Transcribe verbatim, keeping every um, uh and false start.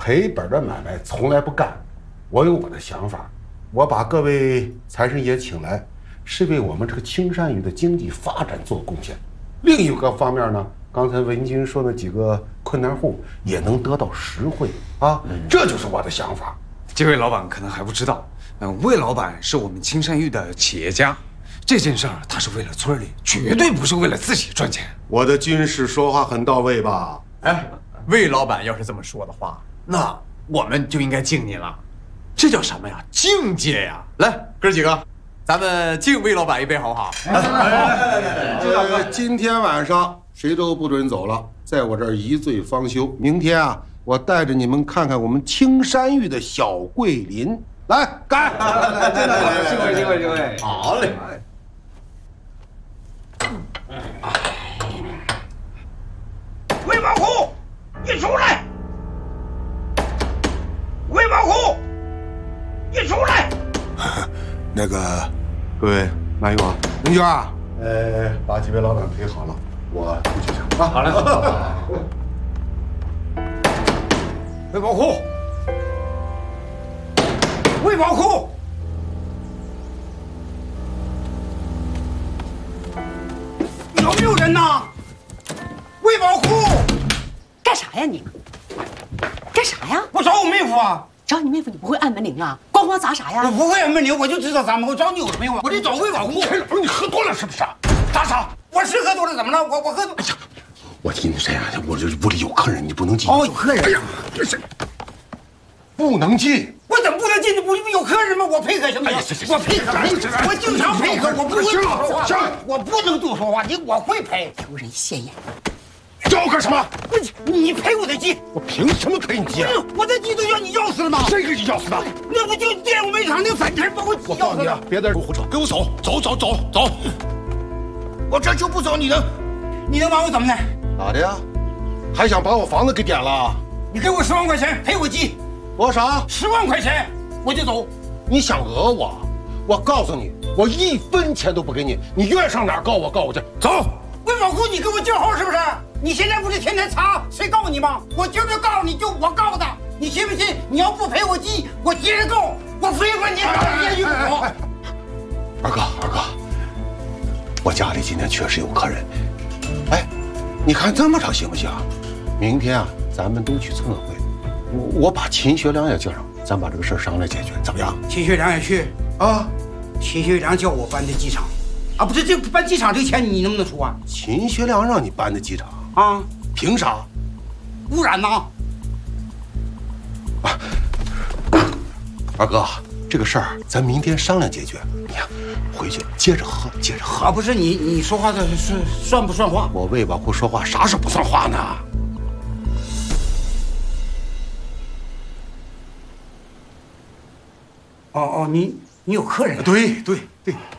赔本的买卖从来不干，我有我的想法。我把各位财神爷请来，是为我们这个青山峪的经济发展做贡献。另一个方面呢，刚才文军说的几个困难户也能得到实惠啊，嗯、这就是我的想法。 这位老板可能还不知道，嗯，魏老板是我们青山峪的企业家，这件事儿他是为了村里，绝对不是为了自己赚钱。 我的军师说话很到位吧？ 哎，魏老板要是这么说的话，那我们就应该敬您了。这叫什么呀？境界呀！来，哥几个，咱们敬魏老板一杯，好不好？来来来来， 这个今天晚上谁都不准走了，在我这儿一醉方休。明天啊，我带着你们看看我们青山峪的小桂林。来，干！来来来， 幸会幸会幸会。 好嘞。 魏保户，你出来！魏保户，你出来！ 那个，各位马勇、林娟啊，呃，把几位老板陪好了，我出去去啊。 好嘞。 魏保户，魏保户，有没有人呐？魏保户， 干啥呀你？干啥呀？ 我找我妹夫啊。 找你妹夫，你不会按门铃啊？咣咣砸啥呀？ 我不会按门铃，我就知道砸门。我找你有什么用啊？我得找魏保户。 陈老，你喝多了是不是？ 砸啥？我是喝多了，怎么了？我我喝多。 哎呀，我听你这样，我这屋里有客人，你不能进。 哦，有客人。哎呀， 这是不能进。 我怎么不能进去？不有客人吗？我配合行不行？我配合，我经常配合，我不会多说话。我不能多说话，你我会陪。 丢人现眼！ 要干什么？ 不是你赔我的鸡， 我凭什么赔你鸡啊？ 我的鸡都要你要死了吗？ 谁给你要死的？ 那不就电工煤厂那散钱把我鸡要死了？ 别在这胡扯，给我走，走走走走！ 我这就不走，你能，你能把我怎么的？ 咋的呀？还想把我房子给点了？ 你给我十万块钱赔我鸡， 多少？ 十万块钱我就走。 你想讹我？我告诉你，我一分钱都不给你，你愿上哪儿告我告我去。走！ 魏保户，你给我叫号是不是？你现在不是天天查谁告你吗？我今儿告你就我告的，你信不信？你要不赔我鸡，我接着告，我非把你告监狱我。 二哥，二哥，我家里今天确实有客人。哎，你看这么着行不行？明天啊，咱们都去村委会，我我把秦学良也叫上，咱把这个事儿商量解决，怎么样？ 秦学良也去啊？ 秦学良叫我搬的机场，啊，不是这搬机场这个钱你能不能出啊？ 秦学良让你搬的机场。 啊， 凭啥？ 污染呐！ 啊，二哥，这个事儿咱明天商量解决。你呀，回去接着喝，接着喝。 啊，不是你，你说话的是算不算话？ 我魏保户说话啥是不算话呢？ 哦哦，你你有客人？ 对对对。